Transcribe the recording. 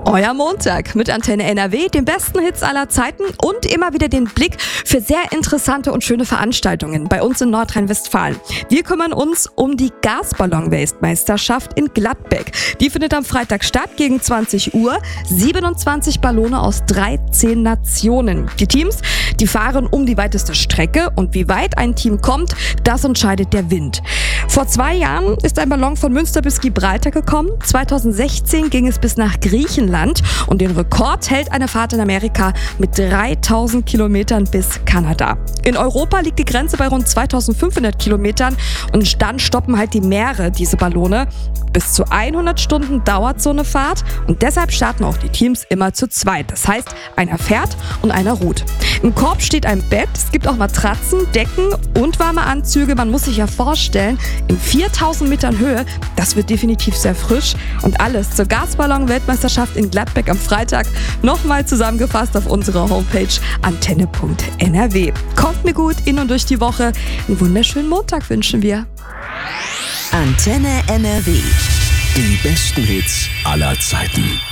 Euer Montag mit Antenne NRW, den besten Hits aller Zeiten und immer wieder den Blick für sehr interessante und schöne Veranstaltungen bei uns in Nordrhein-Westfalen. Wir kümmern uns um die Gasballon-Weltmeisterschaft in Gladbeck. Die findet am Freitag statt gegen 20 Uhr. 27 Ballone aus 13 Nationen. Die Teams, die fahren um die weiteste Strecke und wie weit ein Team kommt, das entscheidet der Wind. Vor 2 Jahren ist ein Ballon von Münster bis Gibraltar gekommen. 2016 ging es bis nach Griechenland und den Rekord hält eine Fahrt in Amerika mit 3000 Kilometern bis Kanada. In Europa liegt die Grenze bei rund 2500 Kilometern und dann stoppen halt die Meere diese Ballone. Bis zu 100 Stunden dauert so eine Fahrt und deshalb starten auch die Teams immer zu zweit. Das heißt, einer fährt und einer ruht. Im Korb steht ein Bett, es gibt auch Matratzen, Decken und warme Anzüge. Man muss sich ja vorstellen, in 4000 Metern Höhe, das wird definitiv sehr frisch. Und alles zur Gasballon-Weltmeisterschaft in Gladbeck am Freitag nochmal zusammengefasst auf unserer Homepage antenne.nrw. Kommt mir gut in und durch die Woche. Einen wunderschönen Montag wünschen wir. Antenne NRW. Die besten Hits aller Zeiten.